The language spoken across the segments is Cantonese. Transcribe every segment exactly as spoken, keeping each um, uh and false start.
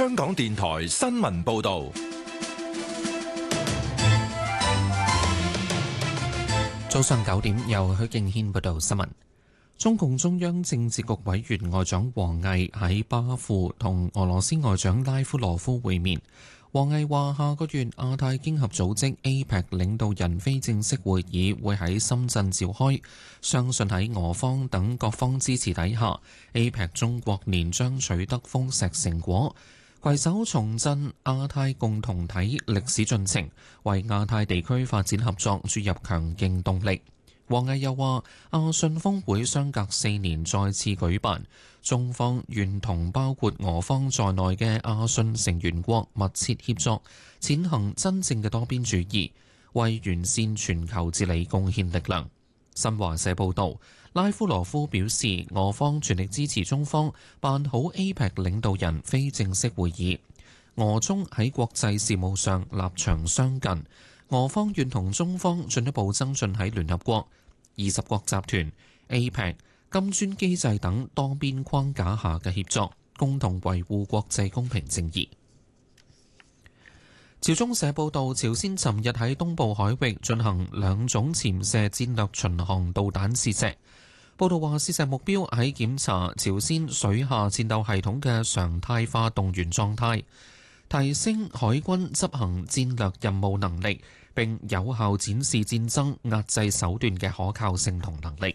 香港電台新聞報道。 早上九點，由許敬軒報道新聞。中共中央政治局委員外長王毅喺巴庫同俄羅斯外長拉夫羅夫會面。王毅話：下個月亞太經合組織 A P E C 領導人非正式會議會喺深圳召開，相信喺俄方等各方支持底下 ，A P E C 中國年將取得豐碩成果，攜手重振亞太共同體歷史進程，為亞太地區發展合作注入強勁動力。王毅又話：亞信峰會相隔四年再次舉辦，中方願同包括俄方在內嘅亞信成員國密切協作，踐行真正嘅多邊主義，為完善全球治理貢獻力量。新華社報導，拉夫羅夫表示，俄方全力支持中方辦好 A P E C 領導人非正式會議，俄中喺國際事務上立場相近，俄方願同中方進一步增進喺聯合國、二十國集團、A P E C、金磚機制等多邊框架下嘅協作，共同維護國際公平正義。朝中社報導，朝鮮尋日喺東部海域進行兩種潛射戰略巡航導彈試射。報導話，試射目標喺檢查朝鮮水下戰鬥系統嘅常態化動員狀態，提升海軍執行戰略任務能力，並有效展示戰爭壓制手段嘅可靠性同能力。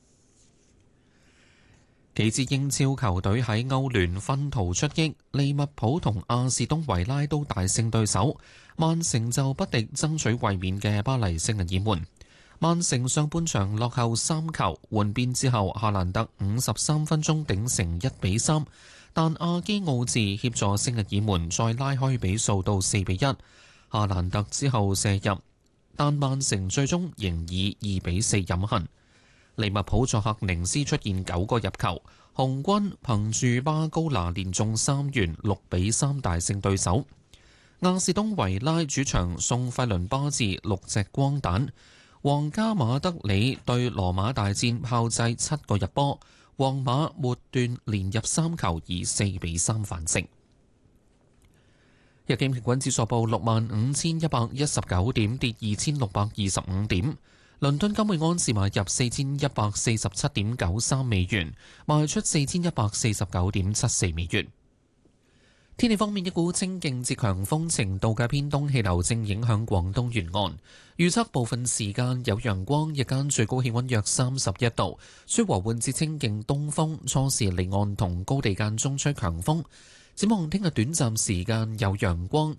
幾支英超球隊喺歐聯分途出擊，利物浦同阿士東維拉都大勝對手，曼城就不敵爭取衛冕嘅巴黎聖日耳門。曼城上半場落後三球，換邊之後，夏蘭特五十三分鐘頂成一比三，但阿基奧治協助聖日耳門再拉開比數到四比一。夏蘭特之後射入，但曼城最終仍以二比四飲恨。利物浦作客寧斯出現九個入球，紅軍憑住巴高拿連中三元，六比三大勝對手。亞士東維拉主場送費倫巴治六隻光蛋，皇家馬德里對羅馬大戰炮製七個入波，皇馬末段連入三球，以四比三反勝。日經平均指數報六萬五千一百一十九點，跌二千六百二十五點。倫敦金每盎司買入四千一百四十七點九三美元，賣出四千一百四十九點七四美元。天氣方面，一股清勁至強風程度嘅偏東氣流正影響廣東沿岸，預測部分時間有陽光，日間最高氣溫約三十一度，吹和緩至清勁東風，初時離岸同高地間中吹強風。展望聽日短暫時間有陽光，